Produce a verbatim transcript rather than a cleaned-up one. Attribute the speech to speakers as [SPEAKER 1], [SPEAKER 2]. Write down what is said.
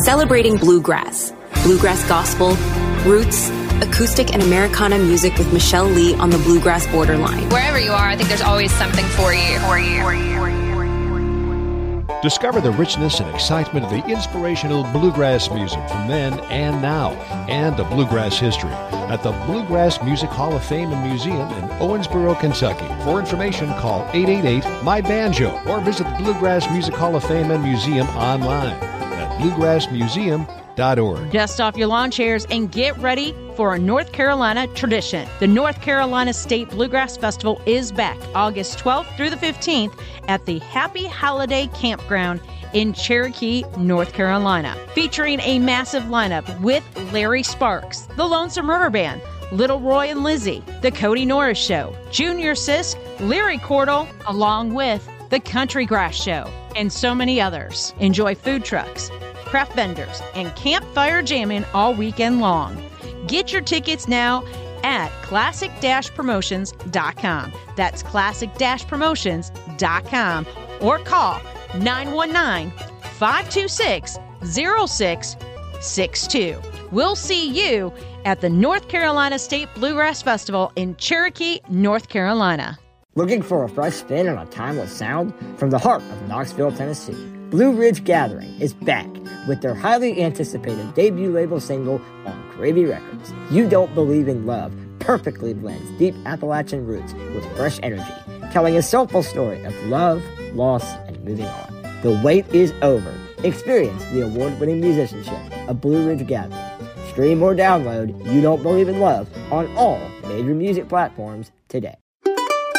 [SPEAKER 1] celebrating bluegrass, bluegrass gospel, roots, acoustic and Americana music with Michelle Lee on the bluegrass borderline.
[SPEAKER 2] Wherever you are, I think there's always something for you. For you. For you.
[SPEAKER 3] Discover the richness and excitement of the inspirational bluegrass music from then and now, and the bluegrass history at the Bluegrass Music Hall of Fame and Museum in Owensboro, Kentucky. For information, call eight eight eight, M Y banjo or visit the Bluegrass Music Hall of Fame and Museum online at bluegrass museum dot org.
[SPEAKER 4] Dust off your lawn chairs and get ready for a North Carolina tradition. The North Carolina State Bluegrass Festival is back August twelfth through the fifteenth at the Happy Holiday Campground in Cherokee, North Carolina, featuring a massive lineup with Larry Sparks, the Lonesome River Band, Little Roy and Lizzie, the Cody Norris Show, Junior Sisk, Leary Cordell, along with the Country Grass Show, and so many others. Enjoy food trucks, craft vendors, and campfire jamming all weekend long. Get your tickets now at classic dash promotions dot com. That's classic dash promotions dot com or call nine one nine, five two six, zero six six two. We'll see you at the North Carolina State Bluegrass Festival in Cherokee, North Carolina.
[SPEAKER 5] Looking for a fresh spin on a timeless sound? From the heart of Knoxville, Tennessee, Blue Ridge Gathering is back with their highly anticipated debut label single on Gravy Records. You Don't Believe in Love perfectly blends deep Appalachian roots with fresh energy, telling a soulful story of love, loss, and moving on. The wait is over. Experience the award-winning musicianship of Blue Ridge Gathering. Stream or download You Don't Believe in Love on all major music platforms today.